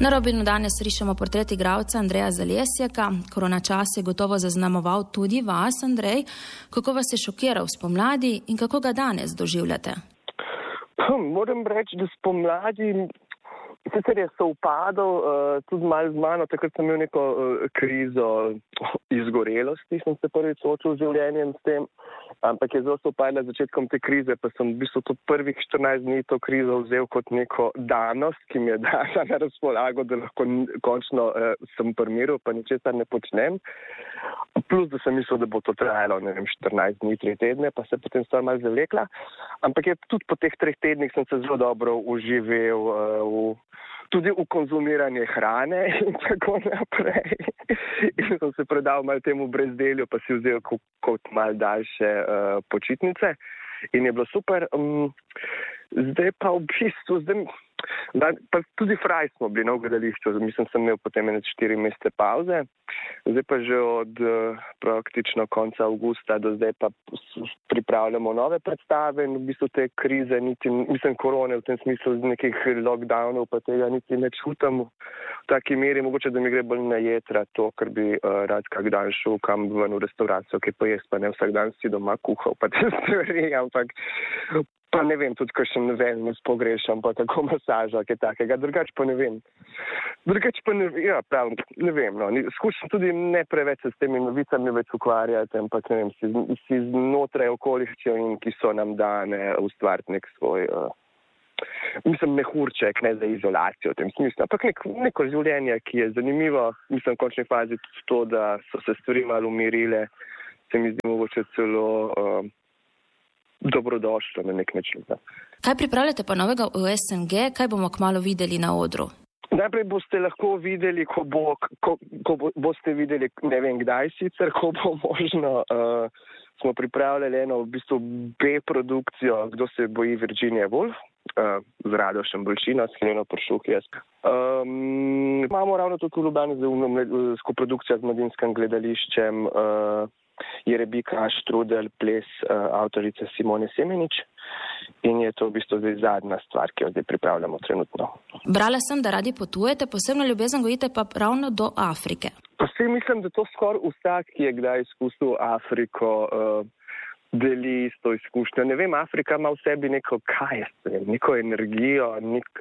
Na Robinu danes rišemo portret igralca Andreja Zalesjaka. Koronačas je gotovo zaznamoval tudi vas, Andrej. Kako vas je šokiral spomladi in kako ga danes doživljate? Moram reči, da spomladi sicer je sovpadal tudi malo z mano, takrat sem imel neko krizo izgorelosti, sem se prvič soočil z življenjem s tem, ampak je zelo sovpadla z začetkom te krize, pa sem v bistvu to prvih 14 dni to krizo vzel kot neko danost, ki mi je dala na razpolago, da lahko končno sem primiral, pa ničesar ne počnem. Plus, da sem mislil, da bo to trajalo, 14 dni, 3 tedne, pa se potem stvar malo zavlekla. Ampak je tudi po teh 3 tednih sem se zelo dobro uživel tudi v konzumiranje hrane in tako naprej. In sem se predal malo temu brezdelju, pa si vzel kot malo daljše počitnice. In je bilo super. Zdaj pa v bistvu, pa tudi fraj smo bili na gledališču, mislim, sem imel potem 4 mesece pauze. Zdaj pa že od praktično konca avgusta do zdaj pa pripravljamo nove predstave in v bistvu te krize, korone v tem smislu z nekih lockdownov, pa tega niti ne čutam v taki meri. Mogoče, da mi gre bolj na jedra to, ker bi rad kak dan šel kam ven v restauracijo, ki pa jaz pa ne vsak dan si doma kuhal, pa te stvari, ampak pa ne vem, tudi kakšen wellness pogrešam, pa tako masaža, kaj takega. Drugače pa ne vem. Ne vem, no. Skušam tudi ne preveč se s temi novicami več ukvarjati, ampak ne vem, si znotraj okoliščin, ki so nam dane, ustvariti nek svoj, mehurček, ne za izolacijo v tem smislu, ampak neko življenje, ki je zanimivo. Mislim, v končni fazi tudi to, da so se stvari malo umirile, se mi zdi mogoče celo dobrodošlo na nek način. Kaj pripravljate pa novega v SNG? Kaj bomo kmalu videli na odru? Najprej boste lahko videli, ko boste videli, ne vem kdaj sicer, ko bo možno, smo pripravljali eno v bistvu B-produkcijo, Kdo se boji Virginia Woolf, z Radošem Bolčino, s Heleno Pršuk, jaz. Imamo ravno tudi v Ljubljani z koprodukcijo z Mladinskim gledališčem, Jerebika Štrudel, ples avtorice Simone Semenič, in je to v bistvu zdaj zadnja stvar, ki jo zdaj pripravljamo trenutno. Brala sem, da radi potujete, posebno ljubezen gojite pa ravno do Afrike. Pa si mislim, da to skoraj vsak, ki je kdaj izkusil Afriko, deli s to izkušnjo. Ne vem, Afrika ima v sebi neko energijo,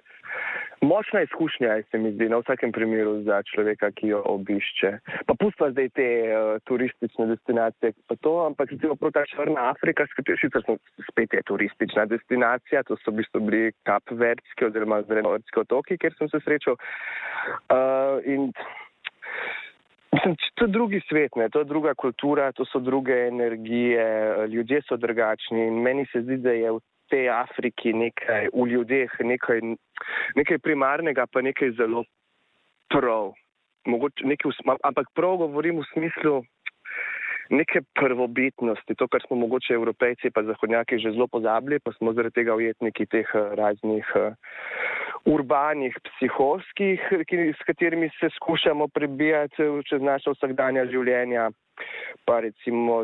močna izkušnja, se mi zdi, na vsakem primeru za človeka, ki jo obišče. Pa pustva zdaj te turistične destinacije, pa to, ampak recimo prav ta Črna Afrika, sicer spet je turistična destinacija, to so v bistvu bili Kapverdski oziroma Zrenovrdski otoki, kjer sem se srečal. In mislim, to je drugi svet, ne? To je druga kultura, to so druge energije, ljudje so drugačni in meni se zdi, da je v tej Afriki nekaj, v ljudeh nekaj primarnega, pa nekaj zelo prav. Ampak prav govorim v smislu neke prvobitnosti, to, kar smo mogoče Evropejci pa zahodnjaki že zelo pozabili, pa smo zaradi tega ujetniki teh raznih urbanih, psihovskih, s katerimi se skušamo prebijati čez naša vsakdanja življenja, pa recimo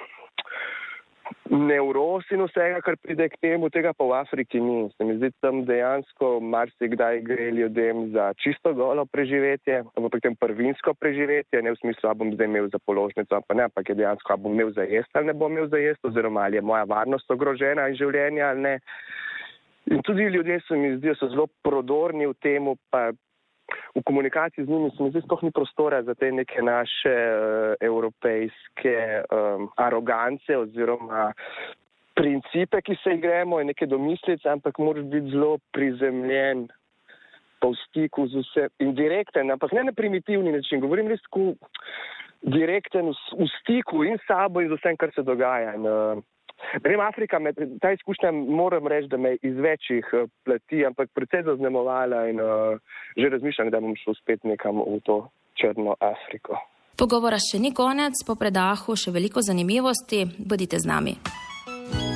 nevroz in vsega, kar pride k temu, tega pa v Afriki ni. Se mi zdi, tam dejansko marsikdaj gre ljudem za čisto golo preživetje, ampak tem prvinsko preživetje, ne v smislu, a bom zdaj imel za položnico, ampak je dejansko, a bom imel za jesti ali ne bom imel za jesti, oziroma ali je moja varnost ogrožena in življenja ali ne. In tudi ljudje se mi zdijo, so zelo prodorni v temu, pa v komunikaciji z njimi se mi zdi, sploh ni prostora za te neke naše evropejske arogance oziroma principe, ki se igremo in neke domislice, ampak moraš biti zelo prizemljen, pa v stiku z vse in direkten, ampak ne na primitivni način, govorim res direkten v stiku in s sabo in z vsem, kar se dogaja. Ne vem, Afrika, ta izkušnja moram reči, da me iz večjih plati, ampak precej zaznamovala in že razmišljam, da bom šel spet nekam v to Črno Afriko. Pogovora še ni konec, po predahu še veliko zanimivosti, bodite z nami.